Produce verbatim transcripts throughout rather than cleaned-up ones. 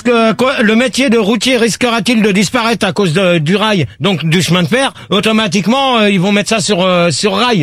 que le métier de routier risquera-t-il de disparaître à cause de, du rail, donc du chemin de fer? Automatiquement, euh, ils vont mettre ça sur euh, sur rail.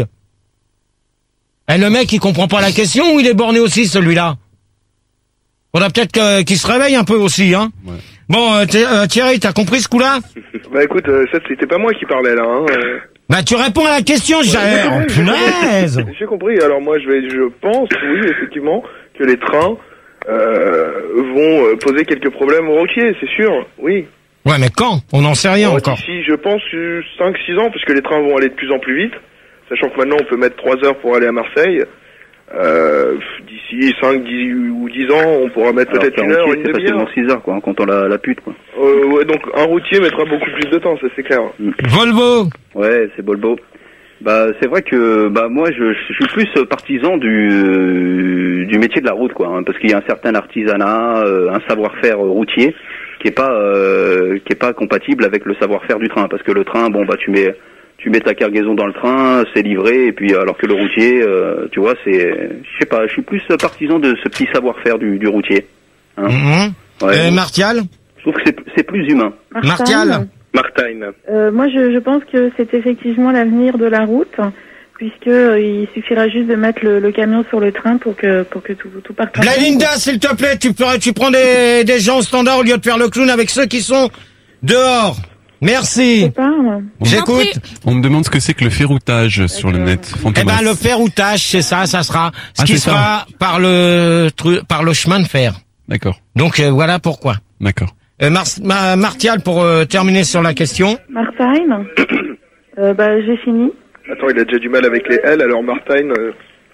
Et le mec, il comprend pas la question ou il est borné aussi, celui-là? Faudra peut-être que, qu'il se réveille un peu aussi, hein. Ouais. Bon, euh, euh, Thierry, t'as compris ce coup-là? Bah écoute, euh, ça c'était pas moi qui parlais là, hein. Euh... Bah tu réponds à la question, j'ai... Ouais, oh, punaise. J'ai compris, alors moi je vais, je pense, oui, effectivement, que les trains euh, vont poser quelques problèmes aux routiers, c'est sûr, oui. Ouais, mais quand? On n'en sait rien bon, encore. D'ici, je pense, cinq six ans, puisque les trains vont aller de plus en plus vite, sachant que maintenant on peut mettre trois heures pour aller à Marseille. Euh, d'ici cinq, dix ou dix ans, on pourra mettre alors, peut-être une heure, une demi-heure. C'est facilement six heures, quoi, en comptant la, la pute, quoi. Euh, ouais, donc un routier mettra beaucoup plus de temps, ça c'est clair. Mm. Volvo. Ouais, c'est Volvo. Bah, c'est vrai que, bah, moi, je, je suis plus partisan du, euh, du métier de la route, quoi, hein, parce qu'il y a un certain artisanat, euh, un savoir-faire routier qui est pas, euh, qui est pas compatible avec le savoir-faire du train, parce que le train, bon, bah, tu mets, tu mets ta cargaison dans le train, c'est livré, et puis alors que le routier, euh, tu vois, c'est, je sais pas, je suis plus partisan de ce petit savoir-faire du, du routier. Hein. Mmh. Ouais. Et Martial? Je trouve que c'est, c'est plus humain. Martial? Martine. Euh, moi, je, je pense que c'est effectivement l'avenir de la route, puisque euh, il suffira juste de mettre le, le camion sur le train pour que pour que tout tout parte. La Linda, s'il te plaît, tu peux, tu prends des des gens au standard au lieu de faire le clown avec ceux qui sont dehors. Merci. J'écoute. On me demande ce que c'est que le ferroutage sur le net. Eh ben le ferroutage, c'est ça, ça sera ce ah, qui sera ça. par le par le chemin de fer. D'accord. Donc euh, voilà pourquoi. D'accord. Euh, Mar Ma Martial, pour euh, terminer sur la question. Martine, euh, bah j'ai fini. Attends, il a déjà du mal avec les L, alors Martine. Euh...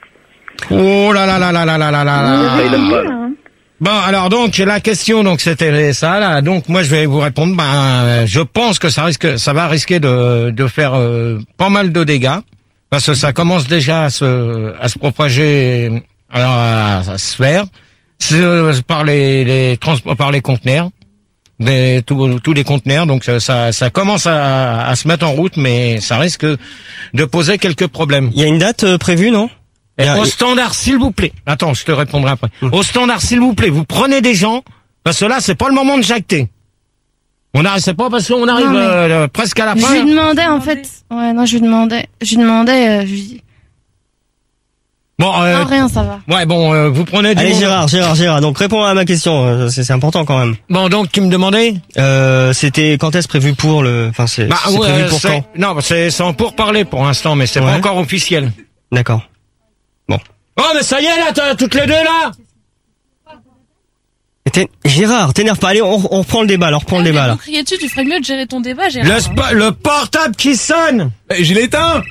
Oh là là là là là là là là. Hein. Bon, alors donc la question, donc c'était ça là. Donc moi je vais vous répondre. Ben, je pense que ça risque, ça va risquer de de faire euh, pas mal de dégâts parce que ça commence déjà à se à se propager, alors à, à se faire par les les transports, par les conteneurs. Des, tous, tous les conteneurs, donc ça, ça commence à, à se mettre en route, mais ça risque de poser quelques problèmes. Il y a une date euh, prévue, non? Et au standard, s'il vous plaît. Attends, je te répondrai après. Mmh. Au standard, s'il vous plaît, vous prenez des gens, parce que là, c'est pas le moment de jacter. On n'arrête, c'est pas parce qu'on arrive non, euh, presque à la fin. Je lui demandais, en fait, ouais, non, je lui demandais, je lui demandais, euh, je lui Bon, euh, non, rien, ça va. Ouais, bon, euh, vous prenez du Allez, monde... Gérard, Gérard, Gérard, donc réponds à ma question, c'est, c'est important quand même. Bon, donc, tu me demandais euh, c'était quand est-ce prévu pour le... Enfin, c'est, bah, c'est ouais, prévu pour c'est... quand? Non, c'est, c'est en pourparler pour l'instant, mais c'est ouais. pas encore officiel. D'accord. Bon. Oh, mais ça y est, là, t'as toutes les deux, là. T'es... Gérard, t'énerve pas, allez, on, on reprend le débat, alors, reprend ah, le débat, là. Crier-tu, tu ferais mieux de gérer ton débat, Gérard. Le, le portable qui sonne. Eh, je l'éteins.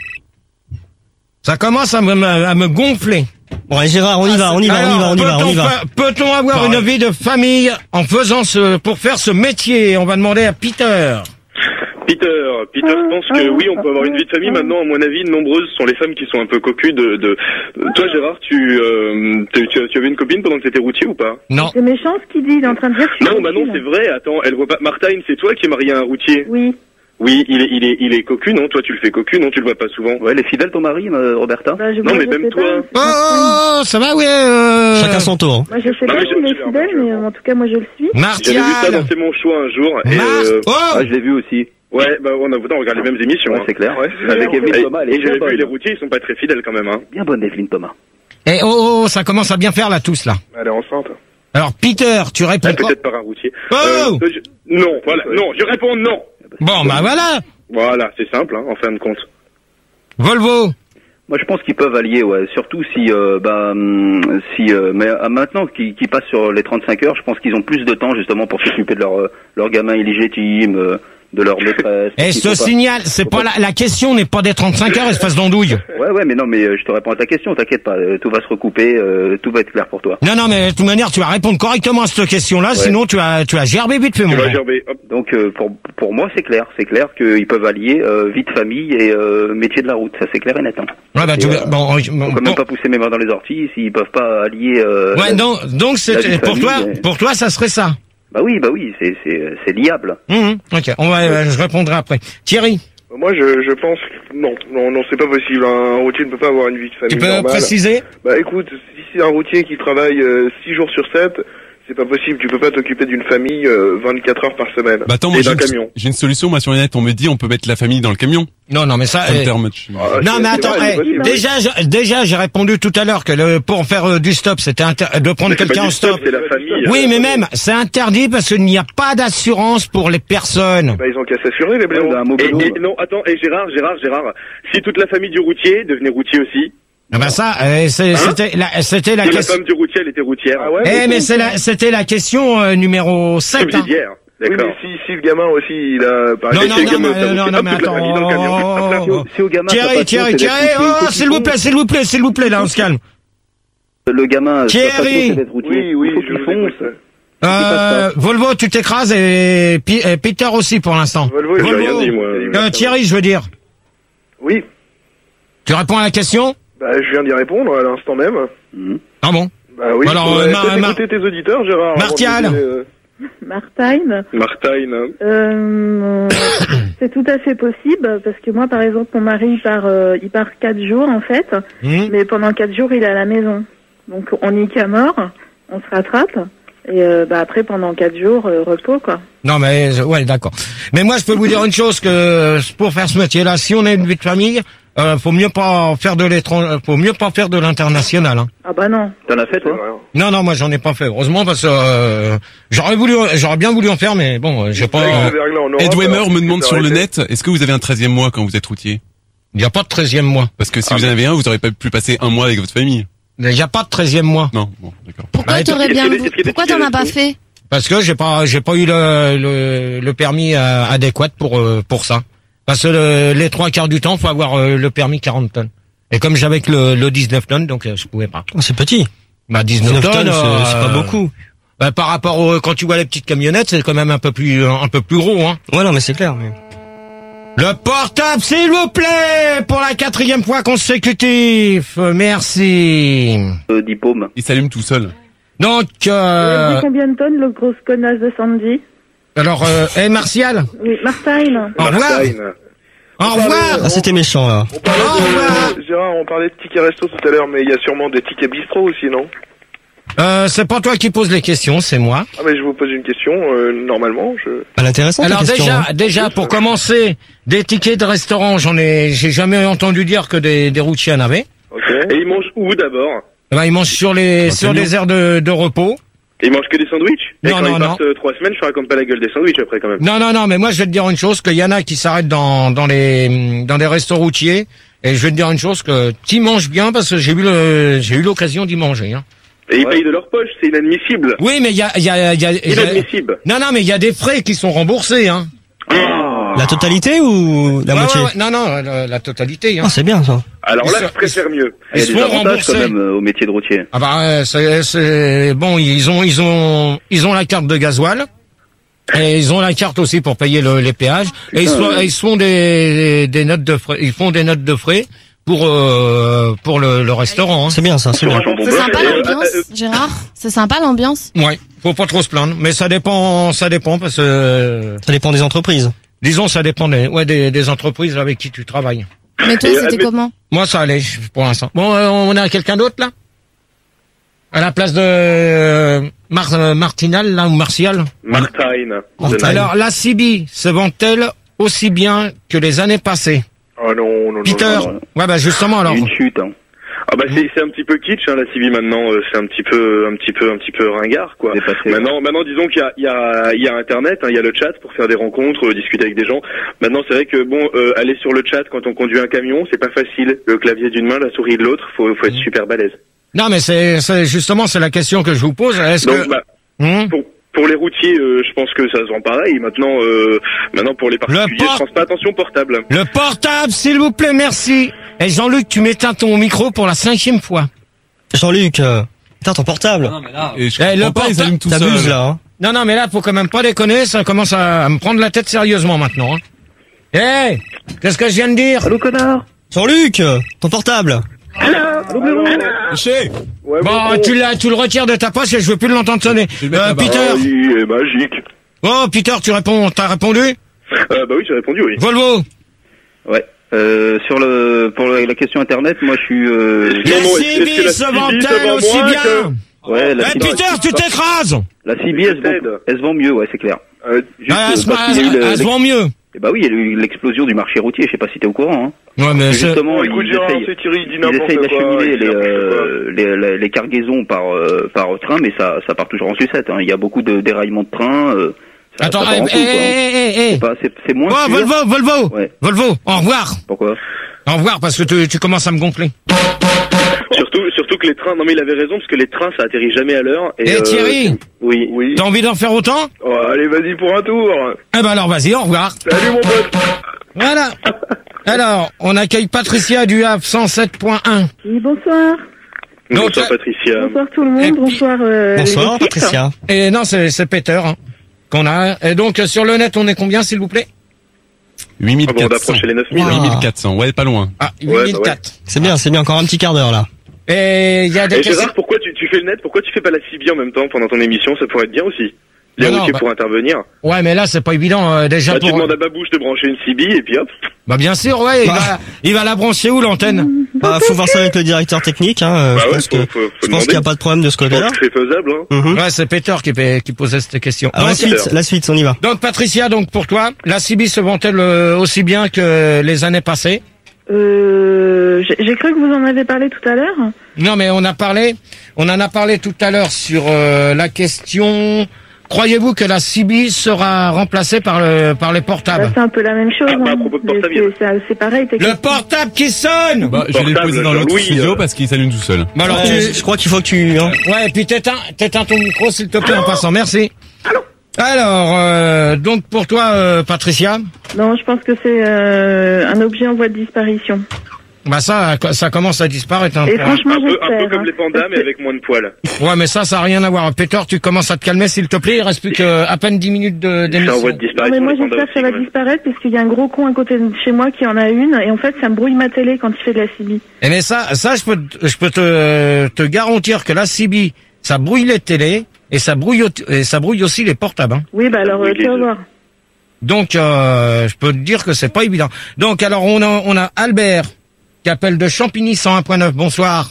Ça commence à me, à me gonfler. Bon, allez, Gérard, on y va, on y va, on y va, on y va, on y va. Peut-on avoir une vie de famille en faisant ce, pour faire ce métier? On va demander à Peter. Peter, Peter, je pense que oui, on peut avoir une vie de famille. Maintenant, à mon avis, nombreuses sont les femmes qui sont un peu cocues de, de... Toi, Gérard, tu, euh, tu, tu avais une copine pendant que t'étais routier ou pas? Non. C'est méchant ce qu'il dit, il est en train de dire que non, bah non, c'est vrai, attends, elle voit pas... Martine, c'est toi qui es marié à un routier? Oui. Oui, il est, il est, il est cocu, non? Toi, tu le fais cocu, non? Tu le vois pas souvent? Ouais, elle est fidèle, ton mari, euh, Roberta? Bah, je non, mais même toi. pas, oh, oh, ça va, ouais, euh... Chacun son tour. Moi, je sais pas s'il est fidèle, mais en tout cas, moi, je le suis. Martial. J'avais vu ça dans C'est mon choix un jour, et Mar euh... oh ah, je l'ai vu aussi. Ouais, bah, on a, on regarde les mêmes émissions. Ouais, hein. c'est clair. Ouais, c'est avec Evelyne Thomas, elle est et j'avais bonne. vu les routiers, ils sont pas très fidèles quand même, hein. Bien bonne, Evelyne Thomas. Et oh, oh, ça commence à bien faire, là, tous, là. Elle est enceinte. Alors, Peter, tu réponds ah, quoi? Peut-être par un routier. Oh euh, je... Non, voilà, non, je réponds non. Bon, bah voilà. Voilà, c'est simple, hein, en fin de compte. Volvo. Moi, je pense qu'ils peuvent allier, ouais. Surtout si, euh, bah, si, euh, mais euh, maintenant qu'ils, qu'ils passent sur les trente-cinq heures, je pense qu'ils ont plus de temps justement pour s'occuper de leur, euh, leur gamin illégitime, euh, de leur maîtresse. Et je te signale, c'est pas, pas la, la question n'est pas des trente-cinq heures, espèce d'andouille. Ouais, ouais, mais non, mais euh, je te réponds à ta question, t'inquiète pas, euh, tout va se recouper, euh, tout va être clair pour toi. Non, non, mais de toute manière, tu vas répondre correctement à cette question-là, ouais. Sinon tu as, tu as gerbé vite fait, mon gars. Donc, euh, pour, pour moi, c'est clair, c'est clair qu'ils peuvent allier euh, vie de famille et euh, métier de la route, ça c'est clair et net. Hein. Ouais, bah, et, tu euh, bon, bon, faut quand même bon. pas pousser mes mains dans les orties s'ils peuvent pas allier. Euh, ouais, la, donc, donc c'est pour toi, et... pour toi, ça serait ça. Bah oui, bah oui, c'est c'est c'est liable. Mmh, ok, on va, euh, je répondrai après. Thierry. Moi, je je pense que non, non, non, c'est pas possible. Un routier ne peut pas avoir une vie de famille normale. Tu peux normale. préciser? Bah écoute, si c'est un routier qui travaille euh, six jours sur sept, C'est pas possible, tu peux pas t'occuper d'une famille euh, vingt-quatre heures par semaine. Bah attends, moi et j'ai d'un une, camion. j'ai une solution, moi sur le net, on me dit on peut mettre la famille dans le camion. Non, non, mais ça... Ça me eh, permet de- Ah, non, c'est- mais c'est attends, vrai, c'est eh, possible. déjà, je- déjà, j'ai répondu tout à l'heure que le, pour faire euh, du stop, c'était inter- de prendre Mais c'est quelqu'un pas en du stop, stop. c'est la famille. Oui, euh, mais même, c'est interdit parce qu'il n'y a pas d'assurance pour les personnes. Bah, ils ont qu'à s'assurer, les blaireaux. Ouais, un mobile. Et, et non, attends, et Gérard, Gérard, Gérard, si toute la famille du routier devenait routier aussi, Ah bah ça, euh, c'est- Hein c'était la, c'était la que la question. femme du routier, elle était routière. Ah ouais, Eh, mais c'est la, c'était la question euh, numéro sept. Hein. Subsidiaire. Oui, D'accord. mais si, si le gamin aussi, il a... Par Non, exemple, non, si le non, gamin, mais, ça vous non, fait non, hop, mais toute la famille dans le camion. attends. Si au- si au gamin, sa Thierry, passion, Thierry, c'est d'être Thierry, routier, il faut oh, qu'il s'il vous fonce. plaît, s'il vous plaît, s'il vous plaît, là, on se calme. Le gamin, sa Thierry. passion, c'est d'être routier. Oui, oui, il faut je qu'il vous fonce. écoute. Euh, Volvo, tu t'écrases et, Pi- et Peter aussi pour l'instant. Volvo, J'ai Volvo. rien dit, moi. Euh, Thierry, je veux dire. Oui, Tu réponds à la question? bah, je viens d'y répondre à l'instant même. Mhm. Ah bon? Bah oui, Alors, faudrait euh, Mar- peut-être Mar- écouter tes auditeurs, Gérard. avant de Martial. donner, euh, Martine, Martine. euh, c'est tout à fait possible parce que moi, par exemple, mon mari il part, euh, il part quatre jours en fait, Hmm. mais pendant quatre jours il est à la maison. Donc on y qu'à mort, on se rattrape et euh, bah après pendant quatre jours euh, repos quoi. Non, mais, euh, ouais, d'accord. Mais moi, je peux vous dire une chose que, pour faire ce métier-là, si on a une vie de famille, euh, faut mieux pas faire de l'étranger, faut mieux pas faire de l'international, hein. Ah bah non. T'en as fait, c'est toi? vrai. Non, non, moi, j'en ai pas fait. Heureusement, parce que, euh, j'aurais voulu, j'aurais bien voulu en faire, mais bon, euh, j'ai pas, Avec le verglas en Europe, Ed Weimer alors, me c'est demande sur le arrêté. net, est-ce que vous avez un treizième mois quand vous êtes routier? il y a pas de treizième mois. Parce que si Ah, vous en mais- avez un, vous aurez pas pu passer un mois avec votre famille. Il y a pas de treizième mois. Non, bon, d'accord. Pourquoi Bah, t'aurais est-ce bien, qu'il y a des- est-ce qu'il y a des pourquoi t'en as pas tickets fait? Parce que j'ai pas, j'ai pas eu le, le, le permis euh, adéquat pour, euh, pour ça. Parce que le- les trois quarts du temps, faut avoir euh, le permis quarante tonnes. Et comme j'avais que le, le dix-neuf tonnes, donc euh, je pouvais pas. Oh, c'est petit. Bah, dix-neuf, dix-neuf tonnes, tonnes, c'est euh, c'est pas beaucoup. Bah, par rapport au, quand tu vois les petites camionnettes, c'est quand même un peu plus, un peu plus gros, hein. Ouais, non, mais c'est clair. Mais... Le portable, s'il vous plaît, pour la quatrième fois consécutive. Merci. Euh, Diplôme. Il s'allume tout seul. Donc, Il euh, dit combien de tonnes le grosse connasse de Sandy? alors, euh, hey, Martial, Oui, Martine. au revoir. Martine. Au revoir. Ah, c'était méchant, là. On parlait Au revoir. de, Gérard, on parlait de tickets resto tout à l'heure, mais il y a sûrement des tickets bistrot aussi, non? Euh, c'est pas toi qui poses les questions, c'est moi. Ah, mais je vous pose une question, euh, normalement, je... Elle est intéressante, Alors la question. déjà, hein. déjà pour commencer, des tickets de restaurant, j'en ai, j'ai jamais entendu dire que des, des routiers en avaient. Ok. Et ils mangent où d'abord? Eh ben, ils mangent sur les, Dans le sur camion. les aires de, de repos. Ils mangent que des sandwichs? Et Non, quand non, ils partent non. euh, trois semaines, je raconte pas la gueule des sandwichs après quand même. Non, non, non, mais moi je vais te dire une chose, qu'il y en a qui s'arrêtent dans, dans les, dans des restos routiers, et je vais te dire une chose, que tu manges bien parce que j'ai eu le, j'ai eu l'occasion d'y manger, hein. Et ils Ouais. payent de leur poche, c'est inadmissible. Oui, mais il y a, il y a, il y a, il y a- Inadmissible. non, non, mais il y a des frais qui sont remboursés, hein. Ah. La totalité ou la Ouais, moitié? ouais, ouais, non, non, la, la totalité, hein. Ah, c'est bien, ça. Alors Ils là, sont- je préfère mieux. Il y Ils a se des font avantages rembourser. quand même euh, au métier de routier. Ah bah euh, c'est, c'est bon, ils ont ils ont ils ont la carte de gasoil et ils ont la carte aussi pour payer le, les péages et ils, Putain, sont, ouais. ils font des des notes de frais, ils font des notes de frais pour euh, pour le, le restaurant. Hein. C'est bien, ça, c'est bien. Bon, C'est bah, sympa euh, l'ambiance, euh, Gérard? C'est sympa l'ambiance? Ouais, faut pas trop se plaindre, mais ça dépend ça dépend parce que euh, Ça dépend des entreprises. disons ça dépend des ouais des, des entreprises avec qui tu travailles. Mais toi, Et, c'était mais- comment? Moi ça allait pour l'instant. Bon, euh, on a quelqu'un d'autre là à la place de euh, Mar- euh, Martinal là ou Martial. Martine. Martine. Alors, la C B se vend-elle aussi bien que les années passées? Ah non, non, non. Peter? non, non. Ouais, bah justement, alors. Une chute. Hein. Ah bah c'est c'est un petit peu kitsch hein, la C B maintenant, euh, c'est un petit peu un petit peu un petit peu ringard quoi. Dépassé. Maintenant maintenant disons qu'il y a il y a il y a internet, hein, il y a le chat pour faire des rencontres, euh, discuter avec des gens. Maintenant c'est vrai que bon euh, aller sur le chat quand on conduit un camion, c'est pas facile. Le clavier d'une main, la souris de l'autre, faut faut être super balèze. Non, mais c'est, c'est justement, c'est la question que je vous pose. Est-ce Donc que, bah Hum pour pour les routiers, euh, je pense que ça se vend pareil. Maintenant euh, maintenant pour les particuliers, port- je pense pas attention portable. le portable, s'il vous plaît, merci. Et Jean-Luc, tu m'éteins ton micro pour la cinquième fois. Jean-Luc, euh, putain, ton portable. Et je Eh, le comprends pas, il porta- s'allume tout T'abuses, seul. là, hein. Non, non, mais là, faut quand même pas déconner, ça commence à, à me prendre la tête sérieusement maintenant, hein. Eh, qu'est-ce que je viens de dire? Allô, connard. Jean-Luc, euh, ton portable. Chez Ouais, Bon, bon, tu l'as, tu le retires de ta poche et je veux plus l'entendre sonner. Je vais le mettre Euh, là-bas. Peter. Ah, il est magique. Oh, Peter, tu réponds, t'as répondu? Euh, bah oui, j'ai répondu oui. Volvo. Ouais. Euh, sur le pour la la question internet, moi je suis. Euh, Non, La non, C est-ce que B la se C B se vend-elle vend aussi moins bien? que- Ouais, la Eh, C B, Peter, tu t'écrases! la C B, elle se vend, elle se vend mieux, ouais, c'est clair. Euh, Juste, Ah, euh, elle se parce qu'il y a eu elle- le- elle se vend mieux. Eh bah oui, il y a eu l'explosion du marché routier, je sais pas si t'es au courant, hein. Ouais, mais c'est... Justement, Bon, écoute, ils Gérard, essayent, c'est Thierry, il dit ils n'importe essayent quoi. d'acheminer il dit les, n'importe quoi. euh, les, les, les cargaisons par, euh, par train, mais ça, ça part toujours en sucette, hein. Il y a beaucoup de déraillements de train, euh, ça, Attends, ça part eh, en eh, couille, quoi, hein. eh, eh, eh, C'est pas- C'est c'est moins Oh, sûr. Volvo, Volvo! Ouais. Volvo, au revoir! Pourquoi? Au revoir, parce que tu, tu commences à me gonfler. Surtout, surtout que les trains, non mais il avait raison, parce que les trains, ça atterrit jamais à l'heure. Eh, euh, Thierry, Oui. Oui. t'as envie d'en faire autant? Oh, allez, vas-y pour un tour. Eh ben alors, vas-y, au revoir. Salut, mon pote. Voilà. Alors, on accueille Patricia du Havre, cent sept point un. Oui, bonsoir. Donc, Bonsoir euh, Patricia. Bonsoir tout le Et monde, puis- bonsoir euh, Bonsoir, l'équipe. Patricia. Et non, c'est, c'est Peter, hein, qu'on a. Et donc, euh, sur le net, on est combien, s'il vous plaît? huit mille Ah bon, on quatre cents. approche les neuf mille. Wow. huit mille quatre cents, ouais, pas loin. Ah, Ouais, bah huit mille quatre. C'est bien, c'est bien, encore un petit quart d'heure là. Et il y a des Et questions. Gérard, pourquoi tu, tu fais le net? Pourquoi tu fais pas la C B en même temps pendant ton émission? Ça pourrait être bien aussi. Les Non, non, routiers bah- pour intervenir. Ouais, mais là, c'est pas évident, euh, déjà Bah, tu pour... demandes à Babouche de brancher une C B et puis hop. Bah, bien sûr, ouais, il va, il va la brancher où, l'antenne? Bah, faut voir ça avec le directeur technique, hein. euh, Bah je ouais, pense faut, que, faut, faut je pense demander. qu'il n'y a pas de problème de ce Je pense côté-là. que c'est faisable, hein. Mhm. Ouais, c'est Peter qui, pa- qui posait cette question. Alors, la Donc, suite, la suite, on y va. donc, Patricia, donc, pour toi, la C B se vend-elle euh, aussi bien que les années passées? Euh, j'ai j'ai cru que vous en avez parlé tout à l'heure. Non, mais on a parlé, on en a parlé tout à l'heure sur euh, la question. Croyez-vous que la C B sera remplacée par le par les Bah, portables? c'est un peu la même chose. Ah, bah, à hein. propos de Mais portable, c'est- c'est c'est pareil. Le techniquement. portable qui sonne. Bah, je l'ai Portable, posé dans l'autre Jean-Louis, studio euh. parce qu'il s'allume tout seul. Bah alors Ouais, tu, je crois qu'il faut que tu, hein. ouais, et puis t'éteins, t'éteins ton micro s'il te plaît en passant. Merci. Alors, euh, donc pour toi, euh, Patricia, Non, je pense que c'est euh, un objet en voie de disparition. bah ça, ça commence à disparaître. Hein, Et pour- franchement, Un peu, un j'espère. peu comme hein. les pandas, Parce mais que- avec moins de poils. Ouais, mais ça, ça n'a rien à voir. Peter, tu commences à te calmer s'il te plaît. Il reste plus que à peine dix minutes de, C'est en d'émission. voie de Non, disparition. mais moi les pandas j'espère que ça aussi, va quand même. disparaître parce qu'il y a un gros con à côté de chez moi qui en a une et en fait ça me brouille ma télé quand il fait de la C B. Eh mais ça, ça, je peux, te- je peux te, te garantir que la C B, ça brouille les télés et ça brouille, au- et ça brouille aussi les portables. Hein. Oui, bah alors Oui, euh, les tu vas deux. voir. Donc, euh, je peux te dire que c'est pas évident. Donc, alors, on a, on a Albert qui appelle de Champigny cent un point neuf. Bonsoir.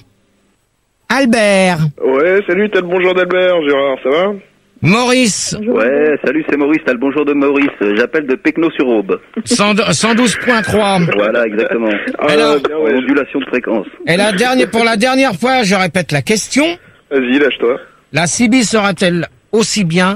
Albert. Ouais, salut, t'as le bonjour d'Albert, Gérard, ça va? Maurice. Ouais, salut, c'est Maurice, t'as le bonjour de Maurice. J'appelle de Pecno-sur-Aube. cent douze point trois. Voilà, exactement. Ah, Alors, bien, ouais. Ondulation de fréquence. Et la dernière, pour la dernière fois, je répète la question. Vas-y, lâche-toi. La C B sera-t-elle aussi bien,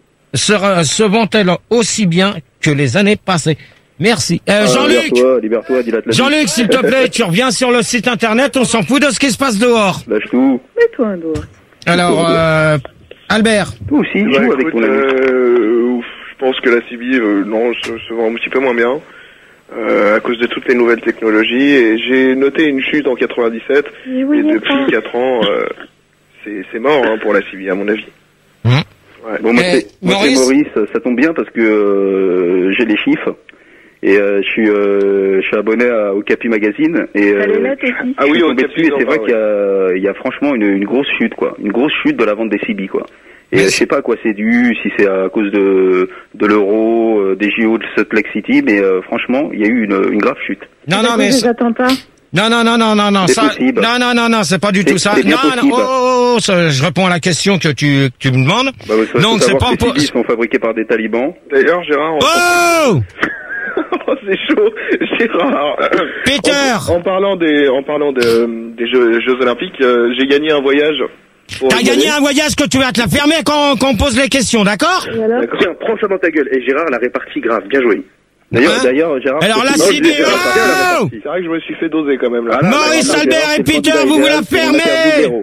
sera, se vend-elle aussi bien que les années passées? Merci. Euh, Ah, Jean-Luc. Libère-toi, libère-toi, dis l'Atlantique. Jean-Luc, s'il te plaît, tu reviens sur le site internet, on s'en fout de ce qui se passe dehors. Lâche tout. Mets-toi un doigt. Alors, euh, Albert. Toi aussi, Bah, joue avec écoute, ton ami. euh, ouf, je pense que la C B, euh, non, se, se vend un petit peu moins bien. Euh, à cause de toutes les nouvelles technologies. Et j'ai noté une chute en quatre-vingt-dix-sept. Et oui, Et mais depuis ça. quatre ans, euh, c'est c'est mort hein, pour la C B, à mon avis. Hum. Ouais. Bon, moi, Eh, c'est moi, c'est Maurice Maurice, ça tombe bien parce que euh, j'ai les chiffres. Et euh, je suis euh, je suis abonné à, au Capi Magazine. Et, Elle est euh, là, aussi. Ah oui, je suis au tombé Capi, dessus, et c'est non, vrai bah, qu'il y a, il y a franchement une, une grosse chute, quoi. Une grosse chute de la vente des C B, quoi. Et Mais euh, je c'est- sais pas à quoi c'est dû, si c'est à cause de, de l'euro, euh, des J O de Salt Lake City, mais euh, franchement, il y a eu une, une grave chute. Non, C'est non, à mais cause des ça- attentats. non, non, non, non, non, non, C'est ça, possible. non, non, non, non, c'est pas du C'est- tout ça. c'est bien Non, non, possible. oh, oh, oh, ça, je réponds à la question que tu, que tu me demandes. Bah, ouais, faut Donc, c'est savoir pas que les pour- C B sont fabriqués par des talibans. D'ailleurs, Gérard, en... Oh, Oh, c'est chaud, Gérard. Peter. En, en parlant des, en parlant de, des Jeux, Jeux Olympiques, euh, j'ai gagné un voyage. pour T'as y gagné aller. un voyage que tu vas te la fermer quand, quand on pose les questions, d'accord? Et alors Tiens, prends ça dans ta gueule. Et Gérard l'a réparti grave. Bien joué. D'ailleurs, Hein d'ailleurs, Gérard. Alors là, Non, C je B, vais faire oh ça, la répartie. C'est vrai que je me suis fait doser quand même là. Ah, là, Maurice, là, là, Albert Gérard, et c'est Peter, candidat vous vous idéal, la c'est mon affaire fermez. de blaireau.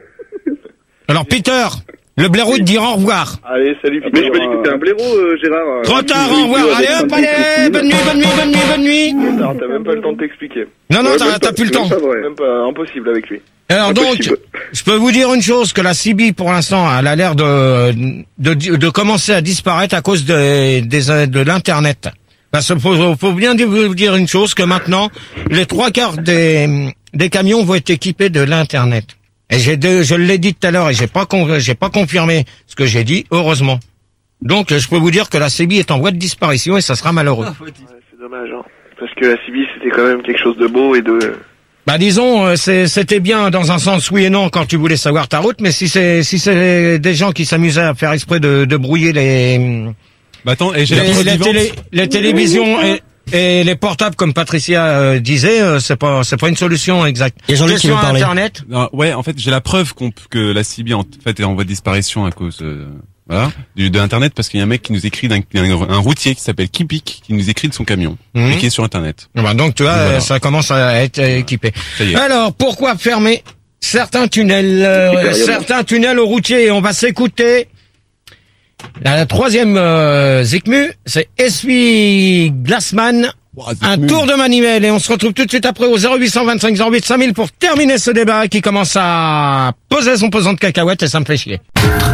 Alors, Peter, le blaireau te dira au revoir. Allez, salut Ah, Peter. Mais je me dis que t'es un blaireau, euh, Gérard. Trop tard, tu au veux revoir. jouer Allez avec hop, ton allez, petit bonne nuit, bonne nuit, bonne nuit, bonne nuit. Peter, t'as même pas le temps de t'expliquer. Non, non, Ouais, t'as même t'as pas- plus le même temps. pas vrai. Même pas impossible avec lui. Alors donc, Impossible. je peux vous dire une chose, que la C B, pour l'instant, elle a l'air de, de, de commencer à disparaître à cause de, des, de l'Internet. Parce qu'il faut, faut bien vous dire une chose, que maintenant, les trois quarts des, des camions vont être équipés de l'Internet. Et j'ai deux, je l'ai dit tout à l'heure, et j'ai pas, con- j'ai pas confirmé ce que j'ai dit, heureusement. Donc, je peux vous dire que la C B est en voie de disparition et ça sera malheureux. Ouais, c'est dommage, hein. Parce que la C B, c'était quand même quelque chose de beau et de, Bah disons, euh, c'est- c'était bien dans un sens oui et non quand tu voulais savoir ta route, mais si c'est si c'est des gens qui s'amusaient à faire exprès de, de brouiller les Bah attends, et j'ai la les, preuve les, vivante. télé- les télévisions et, et les portables comme Patricia euh, disait, euh, c'est pas c'est pas une solution exacte. Il y a Jean-Luc qui Question veut parler. Internet. Non, ouais, en fait, j'ai la preuve qu'on, que la C B en fait est en voie de disparition à cause euh, voilà, du, de Internet, parce qu'il y a un mec qui nous écrit d'un un, un routier qui s'appelle Kipik qui nous écrit de son camion Mhm. et qui est sur Internet. Bah donc tu vois, Voilà. euh, ça commence à être euh, équipé. Ça y est. Alors pourquoi fermer certains tunnels, euh, certains tunnels aux routiers? On va s'écouter. La troisième euh, Zikmu, c'est Essuie Glassman. Un tour de manivelle et on se retrouve tout de suite après au zéro huit cent vingt-cinq zéro huit cinq mille pour terminer ce débat qui commence à poser son pesant de cacahuètes et ça me fait chier.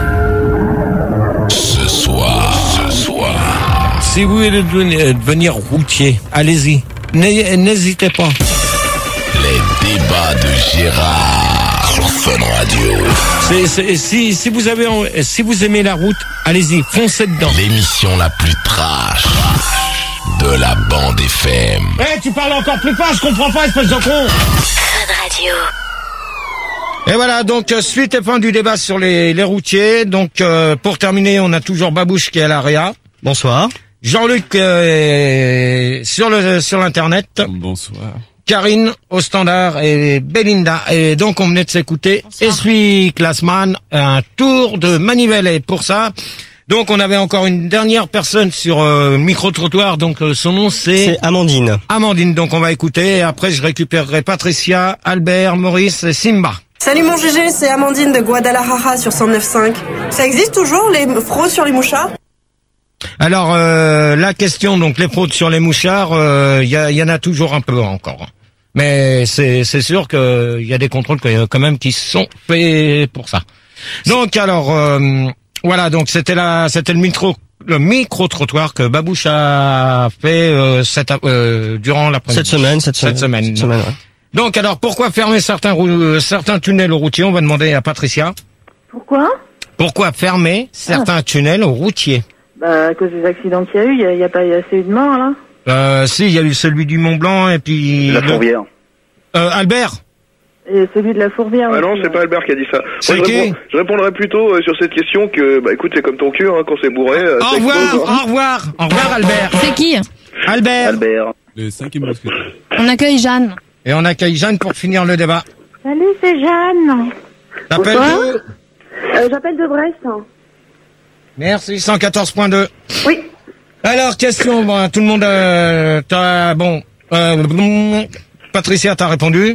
Ce soir, ce soir, Si vous voulez devenir, devenir routier, allez-y. N'hé- N'hésitez pas. les débats de Gérard sur Fun Radio. C'est, c'est, si, si vous avez, en- si vous aimez la route, allez-y, foncez dedans. L'émission la plus trash de la bande F M. Eh, tu parles encore plus fort, je comprends pas, espèce de con. Fun Radio. Et voilà, donc euh, suite et fin du débat sur les, les routiers. Donc euh, pour terminer, on a toujours Babouche qui est à l'A R E A. Bonsoir. Jean-Luc euh, est sur le sur l'internet. Bonsoir. Karine au standard et Belinda. Et donc on venait de s'écouter Essuie Classman, un tour de manivelle. Et pour ça, donc on avait encore une dernière personne sur euh, micro-trottoir. Donc euh, son nom c'est C'est Amandine. Amandine. Donc on va écouter. Et après je récupérerai Patricia, Albert, Maurice et Simba. Salut mon G G, c'est Amandine de Guadalajara sur cent neuf cinq. Ça existe toujours les fraudes sur les mouchards? Alors euh, la question, donc les fraudes sur les mouchards, il euh, y, a, y en a toujours un peu encore. Mais c'est c'est sûr qu'il y a des contrôles que- quand même qui sont faits pour ça. Donc alors euh, voilà, donc c'était la c'était le micro le micro trottoir que Babouche a fait euh, cette, euh, durant la Cette semaine, cette semaine. Cette semaine. Cette semaine, ouais. Donc alors pourquoi fermer certains rou- euh, certains tunnels aux routiers? On va demander à Patricia. Pourquoi? Pourquoi fermer certains tunnels aux routiers? Bah, à cause des accidents qu'il y a eu, il y a, il y a pas eu assez eu de morts, là. Euh, si, il y a eu celui du Mont Blanc et puis La le- Fourvière. euh, Albert. Et celui de la Fourvière. Ah non, aussi, c'est pas Albert qui a dit ça. C'est Moi, je, qui réponds- je répondrais plutôt euh, sur cette question que, bah écoute, c'est comme ton cul, hein, quand c'est bourré. euh, Au ça revoir, explose, hein. au revoir, au revoir Albert. C'est qui? Albert. Albert. Le cinquième mousquetaire. On accueille Jeanne. Et on accueille Jeanne pour finir le débat. Salut, c'est Jeanne. T'appelles Bonsoir. d'où? Euh, J'appelle de Brest. Merci, cent quatorze point deux. Oui. Alors, question, bon, tout le monde, euh, t'as, bon, euh, Patricia, t'as répondu?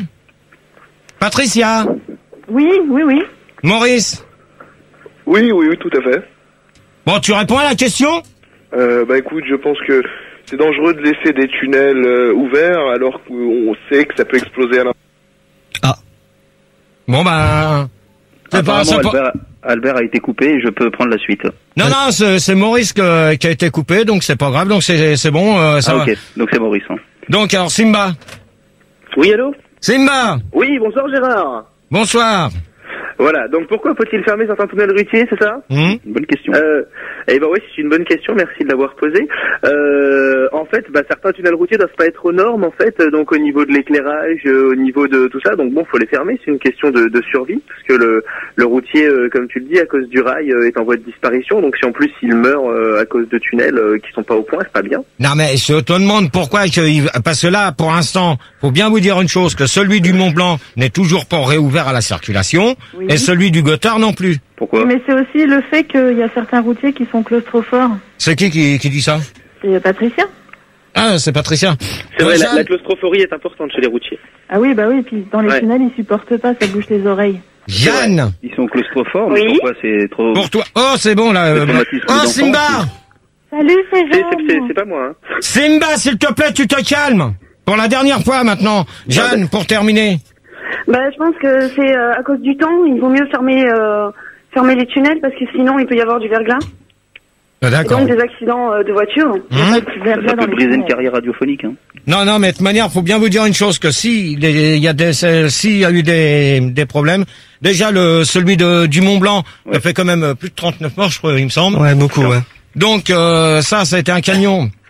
Patricia. Oui, oui, oui. Maurice. Oui, oui, oui, tout à fait. Bon, tu réponds à la question? Euh, bah écoute, je pense que c'est dangereux de laisser des tunnels euh, ouverts alors qu'on sait que ça peut exploser à l'intérieur. Bon, bah, c'est pas, Apparemment, c'est pas- Albert, Albert a été coupé et je peux prendre la suite. Non, non, c'est c'est Maurice que- qui a été coupé, donc c'est pas grave, donc c'est c'est bon, euh, ça Ah, va. ok, donc c'est Maurice. Hein. Donc, alors, Simba. Oui, allô? Simba. Oui, bonsoir Gérard. Bonsoir. Voilà, donc pourquoi faut-il fermer certains tunnels routiers, c'est ça? Hum Une bonne question. Euh, eh ben oui, c'est une bonne question, merci de l'avoir posée. Euh, en fait, bah, certains tunnels routiers doivent pas être aux normes, en fait, euh, donc au niveau de l'éclairage, euh, au niveau de tout ça, donc bon, faut les fermer, c'est une question de, de survie, parce que le, le routier, euh, comme tu le dis, à cause du rail, euh, est en voie de disparition, donc si en plus il meurt euh, à cause de tunnels euh, qui sont pas au point, c'est pas bien. Non, mais je te demande pourquoi, que, il- parce que là, pour l'instant, faut bien vous dire une chose, que celui du Mont Blanc n'est toujours pas réouvert à la circulation, Oui. et celui du Gothard non plus. Pourquoi? Mais c'est aussi le fait qu'il y a certains routiers qui sont claustrophores. C'est qui, qui qui dit ça? C'est Patricia. Ah, c'est Patricia. C'est vrai, Euh, la, Jeanne la claustrophorie est importante chez les routiers. Ah oui, bah oui, puis dans les Ouais. tunnels, ils supportent pas, ça bouche les oreilles. Jeanne, Ils sont claustrophores, mais Oui. pourquoi c'est trop... pour toi. Oh, c'est bon, là. Le euh, traumatisme Oh, d'enfant. Simba. Salut, c'est C'est- C'est c'est- Jeanne. c'est pas moi, hein. Simba, s'il te plaît, tu te calmes. Pour la dernière fois, maintenant. Jeanne, pour terminer. Bah, je pense que c'est euh, à cause du temps, il vaut mieux fermer, euh, fermer les tunnels parce que sinon il peut y avoir du verglas. Ah, Et D'accord. donc des accidents euh, de voiture. Hum Ça peut briser une carrière radiophonique. Hein. Non, non, mais de toute manière, faut bien vous dire une chose, que si il y a des, s'il y a eu des, des problèmes, déjà le celui de du Mont Blanc, Ouais. il a fait quand même plus de trente-neuf morts, je crois, il me semble. Ouais, beaucoup, ouais. Donc euh, ça, ça a été un camion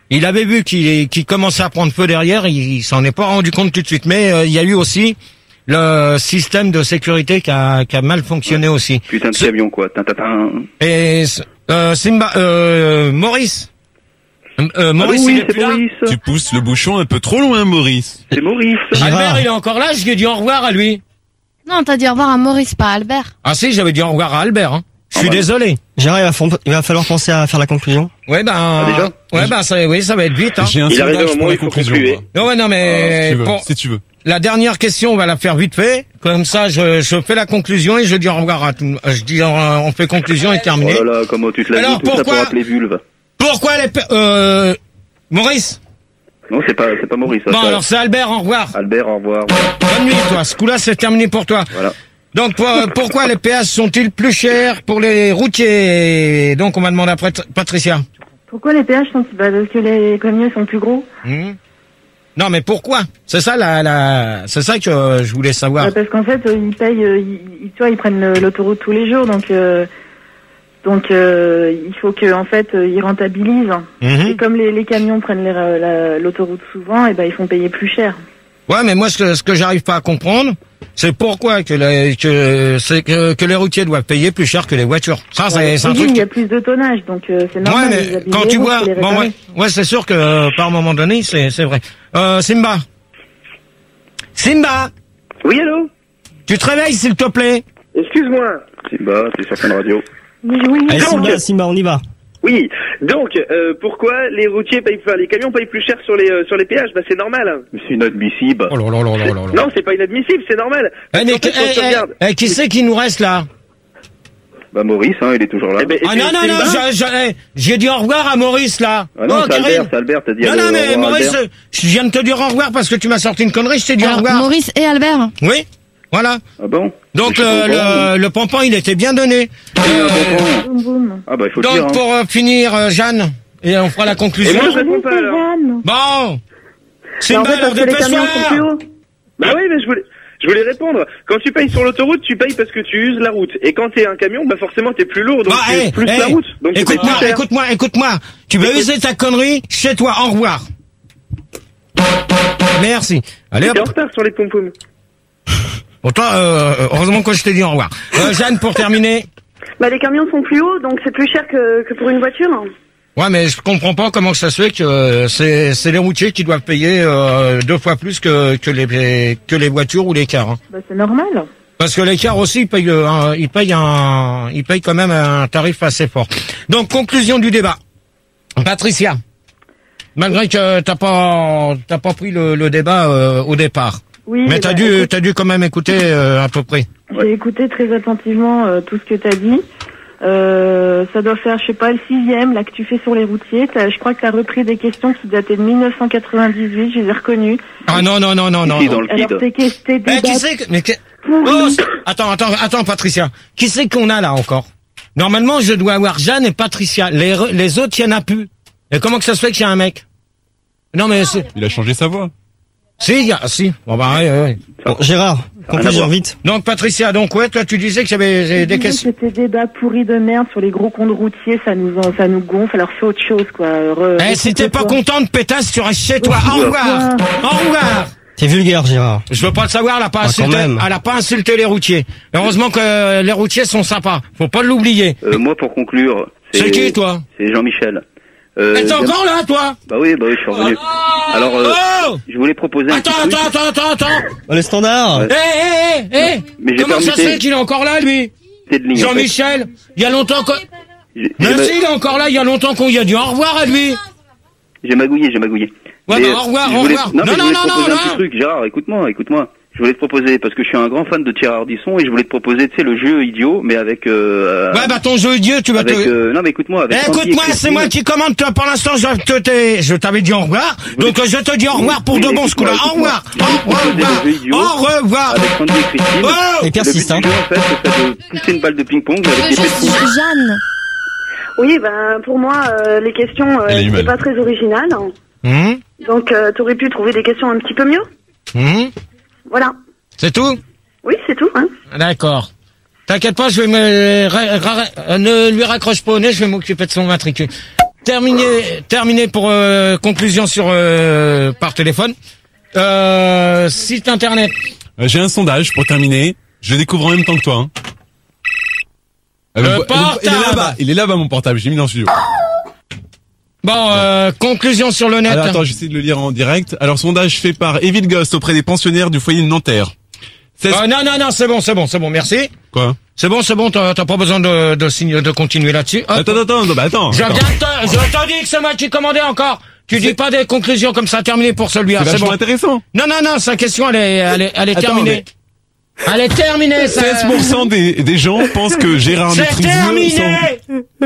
Il avait vu qu'il qu'il commençait à prendre feu derrière, il, il s'en est pas rendu compte tout de suite. Mais euh, il y a eu aussi le système de sécurité qui a, qui a mal fonctionné ouais. aussi. Putain de camion quoi. Tintatin. Et euh, Simba, euh, Maurice. Euh, Maurice, ah oui, il est plus là. Maurice. Tu pousses le bouchon un peu trop loin, Maurice. C'est Maurice. Albert, il est encore là. Je lui ai dit au revoir à lui. Non, t'as dit au revoir à Maurice, pas à Albert. Ah si, j'avais dit au revoir à Albert. Hein. Je suis ah bah. désolé. Gérard, il va, fon- il va falloir penser à faire la conclusion. Ouais ben. Ah, déjà ouais ben ça, oui, ça va être vite. Hein. J'ai un Il arrive sondage un pour moment, la il faut conclusion. conclure. moi. Non ouais non mais Ah, si tu veux. pour Si tu veux. la dernière question, on va la faire vite fait. Comme ça, je, je fais la conclusion et je dis au revoir à tout. Je dis on fait conclusion et terminé. Oh là là, comment tu te l'as Alors, dit, tout ça pourquoi- pour appeler vulve. Pourquoi les pe- euh Maurice? Non, c'est pas, c'est pas Maurice. ça, Bon ça- alors c'est Albert. Au revoir. Albert, au revoir. Bonne nuit toi. Ce coup-là c'est terminé pour toi. Voilà. Donc pour- pourquoi les péages sont-ils plus chers pour les routiers? Donc on va demander après Patricia. Pourquoi les péages sont bah, parce que les camions sont plus gros? Hmm. Non mais pourquoi? C'est ça la, la c'est ça que euh, je voulais savoir. Bah, parce qu'en fait, euh, ils payent, euh, ils, ils- tu vois, ils prennent le- l'autoroute tous les jours, donc euh, donc euh, il faut que en fait euh, ils rentabilisent. Mhm. Et comme les, les camions prennent les, la- l'autoroute souvent, et ben ils font payer plus cher. Ouais, mais moi, ce que, ce que j'arrive pas à comprendre, c'est pourquoi que les, que, c'est que, que les routiers doivent payer plus cher que les voitures. Ça, c'est, c'est un Oui, truc. il y a plus de tonnage, donc euh, c'est normal. Ouais, ils mais abîment quand les tu routes, vois, faut les bon, réparer. ouais, ouais, c'est sûr que, euh, par un moment donné, c'est, c'est vrai. Euh, Simba. Simba. Oui, allô? Tu te réveilles, s'il te plaît. Excuse-moi. Simba, c'est sur Fun Radio. Oui, oui. Allez, Donc- Simba, Simba, on y va. Oui. Donc, euh, pourquoi les routiers payent, enfin, les camions payent plus cher sur les, euh, sur les péages? Bah, c'est normal. C'est inadmissible. Oh là là là là là là. Non, c'est pas inadmissible, c'est normal. Eh, Parce mais, qu'en fait, quand eh, tu eh, regardes- eh, qui c'est qui nous reste là? Bah Maurice, hein, il est toujours là. Eh ben, Ah c'est- non, non, c'est non, Simba. je- je- eh, j'ai dit au revoir à Maurice là. Ah non, Oh, c'est Karine. Albert, c'est Albert, t'as dit Non, allez, non, au mais revoir, Maurice, Albert. je viens de te dire au revoir parce que tu m'as sorti une connerie, je t'ai dit au Alors, revoir. Maurice et Albert. Oui, voilà. Ah bon? Donc Je suis pas au courant, le, le, le pompon, il était bien donné. Ah, bon, Boum, boum. ah bah il faut le dire. Donc Hein. pour euh, finir, euh, Jeanne, et on fera la Et conclusion. moi, je réponds pas, alors. Jeanne. Bon, c'est Bah, une en fait, balle, parce que les camions sont plus dépêche-toi. hauts. Bah oui, mais je voulais, je voulais répondre. Quand tu payes sur l'autoroute, tu payes parce que tu uses la route. Et quand t'es un camion, bah forcément t'es plus lourd, donc Bah, tu hey, uses plus hey, la route. Donc tu payes écoute-moi, plus cher. écoute-moi, écoute-moi. Tu vas user ta connerie chez toi. Au revoir. Merci. Allez T'es en hop. retard sur les pom-poms. Bon, toi, euh, heureusement que je t'ai dit au revoir. Euh, Jeanne, pour terminer. Bah, les camions sont plus hauts, donc c'est plus cher que, que pour une voiture. Ouais, mais je comprends pas comment ça se fait que euh, c'est c'est les routiers qui doivent payer euh, deux fois plus que que les que les voitures ou les cars. Hein. Bah, c'est normal. Parce que les cars aussi, ils payent, euh, un, ils payent un, ils payent quand même un tarif assez fort. Donc conclusion du débat. Patricia, malgré que t'as pas t'as pas pris le, le débat euh, au départ, Oui. mais eh t'as ben, dû écoute, t'as dû quand même écouter euh, à peu près. J'ai écouté très attentivement euh, tout ce que tu as dit. Euh, ça doit faire, je sais pas, le sixième, là, que tu fais sur les routiers. T'as- je crois que tu as repris des questions qui dataient de mille neuf cent quatre-vingt-dix-huit, je les ai reconnues. Ah non non non non non. Ici, non. dans le Alors, kid. tes questions, tes Eh, débats qui c'est que, mais que- pourris. oh, c'est- attends attends attends Patricia, qui c'est qu'on a là encore? Normalement, je dois avoir Jeanne et Patricia. Les re- les autres, il y en a plus. Et comment que ça se fait qu'il y a un mec? Non mais c'est Il a changé sa voix. si il y a si. Bon bah ouais, ouais, ouais. Bon, Gérard, conclusion vite. Donc Patricia, donc ouais, toi tu disais que j'avais j'ai des Je disais questions. que tes débats pourris de merde sur les gros comptes routiers, ça nous, en- ça nous gonfle. Alors fais autre chose, quoi. Re- Eh, si t'es pas recoupe-toi. contente, pétasse, tu restes chez toi. Au revoir. Au revoir. T'es vulgaire, Gérard. Je veux pas le savoir, elle a pas Ah, quand insulté, même. elle a pas insulté les routiers. Heureusement que euh, les routiers sont sympas. Faut pas l'oublier. Euh, moi, pour conclure, C'est qui, toi? C'est Jean-Michel. Euh, Eh, t'es j'aime- encore là, toi? Bah oui, bah oui, je suis revenu. Alors, euh, Oh! je voulais proposer un Attends, petit truc. attends, attends, attends, attends. Oh, les standards. Ouais. Eh, eh, eh, eh. Mais j'ai Comment ça se permuté. fait qu'il est encore là, lui? C'est de ligne, en fait. Jean-Michel, il y a longtemps que... J'ai- Mais j'ai- si, il est encore là, il y a longtemps qu'on y a dit au revoir à lui. J'ai magouillé, j'ai magouillé. Ouais, Mais, bah, au revoir, je au voulais- revoir. Non, mais Non, je non, voulais non, te proposer non, un petit non. truc. Gérard, écoute-moi, écoute-moi. Je voulais te proposer, parce que je suis un grand fan de Thierry Ardisson, et je voulais te proposer, tu sais, le jeu idiot, mais avec... Euh, Ouais, bah ton jeu Dieu, tu vas avec, te... euh, non, mais écoute-moi, avec Eh, Sandy et écoute-moi, c'est Christine. moi qui commande, toi, pour l'instant, je te, t'ai- je t'avais dit au revoir, donc euh, je te dis au revoir pour Oui, de bon ce écoute-moi, coup-là. Au écoute-moi. revoir, Je voulais te au proposer revoir, le jeu idiot au revoir. Avec Sandy et Christine. Oh Et persiste, Le hein. but du jeu, en fait, ce serait de pousser une balle de ping-pong avec des Je pets de suis Jeanne. Oui, ben, pour moi, euh, les questions, euh, Elle a eu c'est mal. pas très original. Hum, Donc, euh, t'aurais pu trouver des questions un petit peu mieux. hum. Voilà. C'est tout? Oui, c'est tout, hein. D'accord. T'inquiète pas, je vais me... ra- ra- ra- ne lui raccroche pas au nez, je vais m'occuper de son matricule. terminé, terminé pour euh, conclusion sur euh, par téléphone. Euh, site internet. Euh, J'ai un sondage pour terminer. Je le découvre en même temps que toi. Hein. Le Euh, il- portable. Il est là-bas. Il est là-bas mon portable. J'ai mis dans le studio. Bon, euh, conclusion sur le net. Alors attends, j'essaie de le lire en direct. Alors sondage fait par Evil Ghost auprès des pensionnaires du foyer de Nanterre. seize... Euh, non, non, non, c'est bon, c'est bon, c'est bon, merci. Quoi? C'est bon, c'est bon, t'as t'as pas besoin de, de, signer- de continuer là-dessus. Hop. Attends, attends, non, bah attends. Je viens attends. te, je t'en dis que c'est moi qui commandais encore. Tu dis pas des conclusions comme ça, terminé pour celui-là, C'est c'est vachement bon. intéressant. Non, non, non, sa question, elle est, elle est, elle est Attends, terminée. Elle est terminée, ça. seize pour cent des, des gens pensent que Gérard C'est Maîtriseux terminé!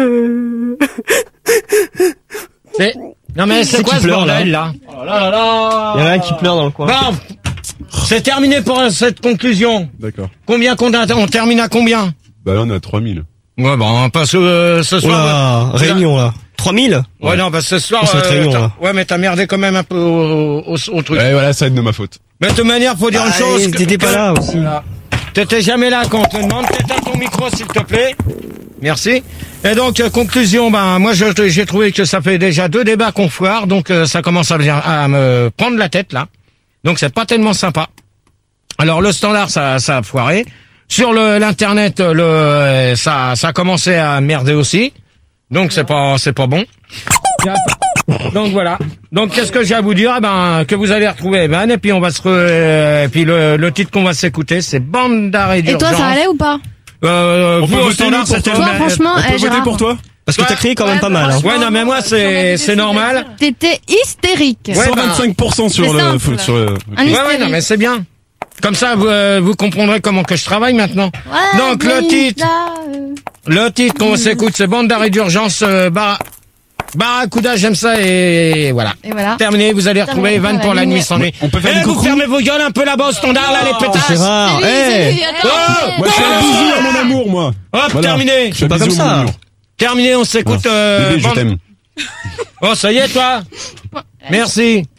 C'est, non mais c'est C'est quoi qui ce pleure, bordel, là? Oh là là là. Il y en a un qui pleure dans le coin. Bon. C'est terminé pour euh, cette conclusion. D'accord. Combien qu'on a, on termine à combien? Bah là on est à trois mille. Ouais, bon, parce que euh, ce soir. Oula, réunion là. trois mille? Ouais, non, parce que ce soir. Oh, cette réunion, t'as- là. ouais, mais t'as merdé quand même un peu au, au, au truc. Ouais, voilà, ça va être de ma faute. Mais de toute manière, faut dire une Ah, chose. et que- t'étais pas que- là aussi. Voilà. T'étais jamais là quand on te demande. T'éteins ton micro, s'il te plaît. Merci. Et donc, euh, conclusion, ben, moi, je- j'ai trouvé que ça fait déjà deux débats qu'on foire, donc euh, ça commence à, bien- à me prendre la tête, là. Donc, c'est pas tellement sympa. Alors, le standard, ça, ça a foiré. Sur le l'internet, le euh, ça, ça a commencé à merder aussi. Donc, c'est pas, c'est pas bon. Donc voilà. Donc qu'est-ce que j'ai à vous dire? Eh ben que vous allez retrouver Evan et puis on va se re... euh, et puis le, le titre qu'on va s'écouter c'est Bande d'arrêt Et d'urgence. toi, ça allait ou pas? Euh, On vous peut au voter, standard nous, pour c'était toi Toi, le- franchement, On eh, peut voter Gérard, pour toi? Parce que t'as crié quand même pas mal. Hein. Ouais non mais moi c'est c'est normal. t'étais hystérique. Ouais, cent vingt-cinq pour cent sur C'est le, simple. sur le, Un Ouais hystérique. ouais non mais c'est bien. Comme ça vous euh, vous comprendrez comment que je travaille maintenant. Ouais, Donc le mais titre là, euh, le titre qu'on s'écoute c'est Bande d'arrêt d'urgence euh, bar Barracuda, j'aime ça et voilà. Et voilà. Terminé, vous allez retrouver Terminé, Evan pour la ligne. nuit sans nuit. On peut faire Eh, des vous coucous. fermez vos gueules un peu là-bas au standard là les pétasses. Gérard, C'est lui, eh c'est lui, attends. Oh, Moi je fais un bisou à mon amour moi. Hop, Voilà. terminé. Je fais un pas bisou comme à mon ça. amour. Terminé, on s'écoute. Voilà. Euh, Bébé, je Bande- t'aime. Oh, ça y est, toi. Merci.